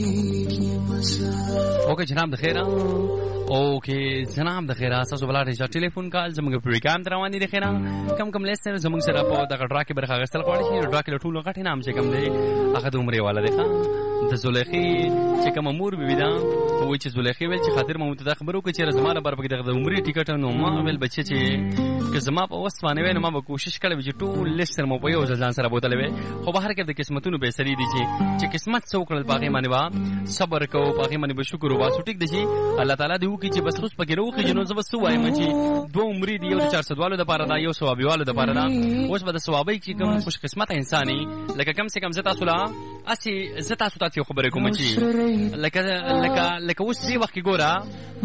اوکے جناب د خیره اوکے جناب د خیره تاسو بلاره چې ټلیفون کال زموږ پروګرام روان دي د خیره کم لیسنر زموږ سره په دغه ډرا کې برخه غوښتل غواړي چې ډرا کې ټولو غټ نام چې کم دی هغه د عمرې والا دی د زلیخی چې کوم امور به ودا وای چې زلیخی ویل چې خاطر محمود ته خبرو کې چې زمانه بر په دغه عمرې ټیکټ نو ما ویل بچی چې زما په وسوانه وینم ما به کوشش کړم چې ټول لیسنر مو په یو ځان سره بوتل وي خو بهر کې د قسمتونو به سری دي چې قسمت څو کړل باغې باندې وا صبر کو باغې باندې به شکر وا سټیک دي چې الله تعالی دې وکړي چې بس اوس پکې روخي جنو زب سو وایم چې دوه عمرې دی یو 400 والو د پاره دا یو ثوابي والو د پاره دا اوس به د ثوابي چې کوم خوش قسمت انساني لکه کم سے کم زتا سولا اسی زتا سوتا خبره کوم چې لکه اوس سی وخت ګورا